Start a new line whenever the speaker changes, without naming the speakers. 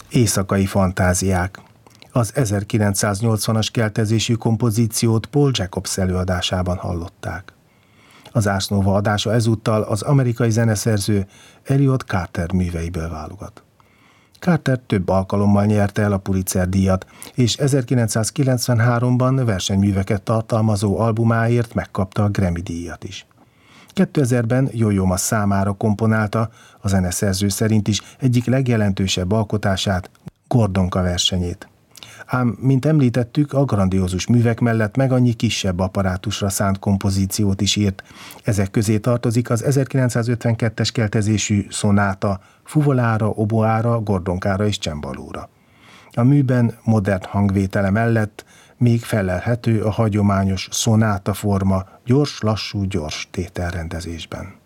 Éjszakai fantáziák. Az 1980-as keltezésű kompozíciót Paul Jacobs előadásában hallották. Az Ars Nova adása ezúttal az amerikai zeneszerző Elliot Carter műveiből válogat. Carter több alkalommal nyerte el a Pulitzer-díjat, és 1993-ban versenyműveket tartalmazó albumáért megkapta a Grammy-díjat is. 2000-ben Yo-Yo Ma számára komponálta, a zeneszerző szerint is egyik legjelentősebb alkotását, Gordonka versenyét. Ám, mint említettük, a grandiózus művek mellett meg annyi kisebb apparátusra szánt kompozíciót is írt. Ezek közé tartozik az 1952-es keltezésű szonáta, fuvolára, oboára, gordonkára és csembalóra. A műben modern hangvétele mellett még fellelhető a hagyományos szonáta forma gyors-lassú-gyors tételrendezésben.